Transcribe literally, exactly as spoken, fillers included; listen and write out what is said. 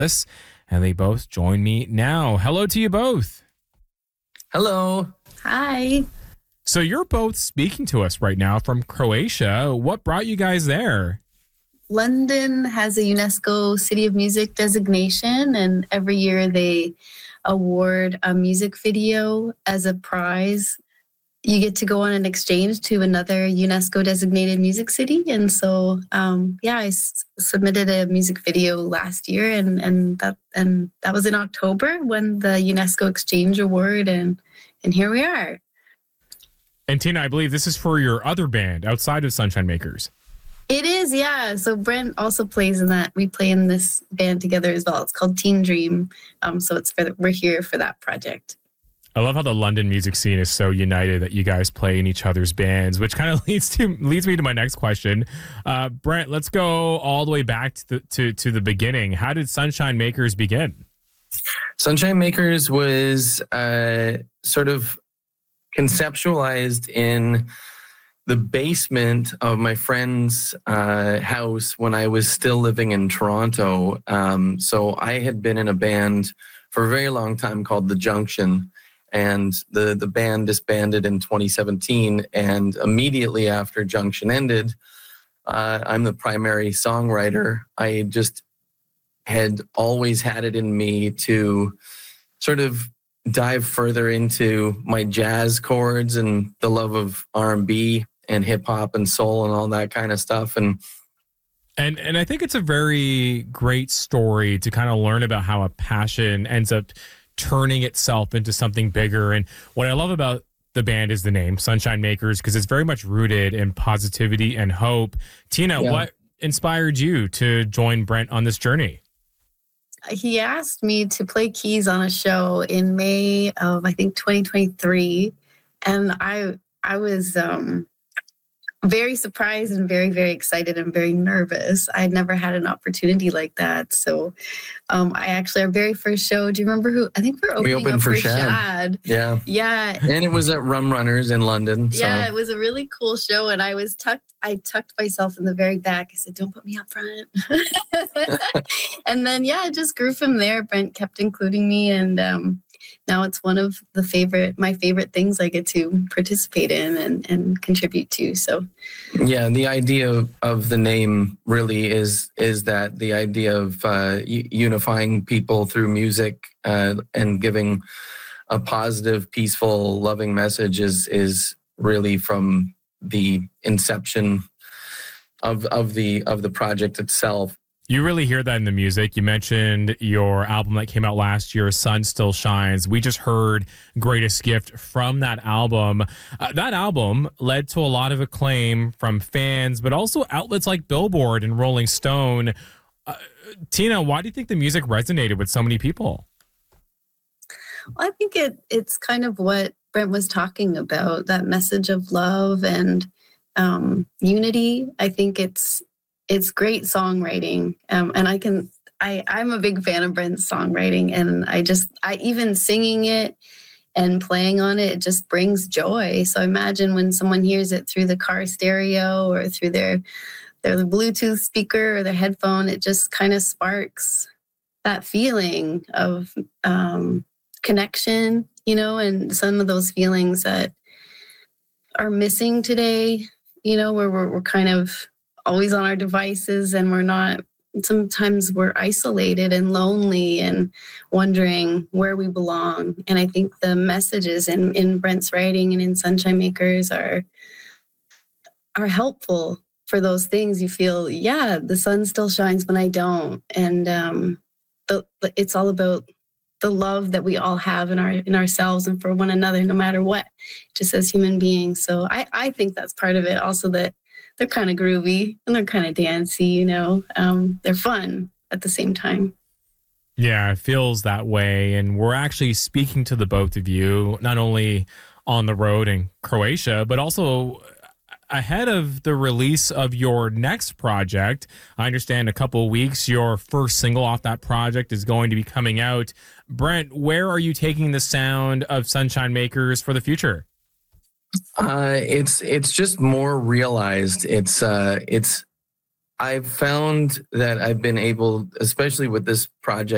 This, and they both join me now. Hello to you both. Hello. Hi. So you're both speaking to us right now from Croatia. What brought you guys there? London has a UNESCO City of Music designation, and every year they award a music video as a prize. You get to go on an exchange to another UNESCO designated music city. And so, um, yeah, I s- submitted a music video last year, and, and that and that was in October when the UNESCO Exchange Award, and and here we are. And Tina, I believe this is for your other band outside of Sunshine Makers. It is, yeah. So Brent also plays in that. We play in this band together as well. It's called Teen Dream. Um, so it's for the, we're here for that project. I love how the London music scene is so united that you guys play in each other's bands, which kind of leads to leads me to my next question. Uh, Brent, let's go all the way back to the, to, to the beginning. How did Sunshine Makers begin? Sunshine Makers was uh, sort of conceptualized in the basement of my friend's uh, house when I was still living in Toronto. Um, so I had been in a band for a very long time called The Junction. And the, the band disbanded in twenty seventeen. And immediately after Junction ended, uh, I'm the primary songwriter. I just had always had it in me to sort of dive further into my jazz chords and the love of R and B and hip hop and soul and all that kind of stuff. And And and I think it's a very great story to kind of learn about how a passion ends up turning itself into something bigger. And what I love about the band is the name Sunshine Makers, because it's very much rooted in positivity and hope. Tina, Yeah. what inspired you to join Brent on this journey? He asked me to play keys on a show in May of, I think, twenty twenty-three. And I I was um, very surprised and very, very excited and very nervous. I had never had an opportunity like that. So um, I actually, our very first show, do you remember who? I think we were opening opened up for for Shad. Shad. yeah. Yeah. And it was at Rum Runners in London. So. Yeah, it was a really cool show. And I was tucked, I tucked myself in the very back. I said, don't put me up front. And then, yeah, it just grew from there. Brent kept including me. And um, now it's one of the favorite, my favorite things I get to participate in and, and contribute to. So, Yeah, the idea of, of the name really is is that the idea of uh, u- unifying people through music uh, and giving a positive, peaceful, loving message is is really from the inception of of the of the project itself. You really hear that in the music. You mentioned your album that came out last year, Sun Still Shines. We just heard Greatest Gift from that album. Uh, that album led to a lot of acclaim from fans, but also outlets like Billboard and Rolling Stone. Uh, Tina, why do you think the music resonated with so many people? well, I think it it's kind of what Brent was talking about, that message of love and um, unity. I think it's it's great songwriting, um, and I can I I'm a big fan of Brent's songwriting, and I just I even singing it and playing on it, it just brings joy. So imagine when someone hears it through the car stereo or through their their Bluetooth speaker or their headphone, it just kind of sparks that feeling of um, connection, you know, and some of those feelings that are missing today, you know, where we're, we're kind of always on our devices and we're not, sometimes we're isolated and lonely and wondering where we belong. And I think the messages in, in Brent's writing and in Sunshine Makers are, are helpful for those things. You feel, yeah, the sun still shines when I don't. And um, the, it's all about the love that we all have in our in ourselves and for one another, no matter what, just as human beings. So I, I think that's part of it. Also that they're kind of groovy and they're kind of dancey, you know. Um, they're fun at the same time. Yeah, it feels that way. And we're actually speaking to the both of you, not only on the road in Croatia, but also ahead of the release of your next project. I understand a couple of weeks, your first single off that project is going to be coming out. Brent, where are you taking the sound of Sunshine Makers for the future? Uh, it's it's just more realized. It's uh, it's I've found that I've been able, especially with this project,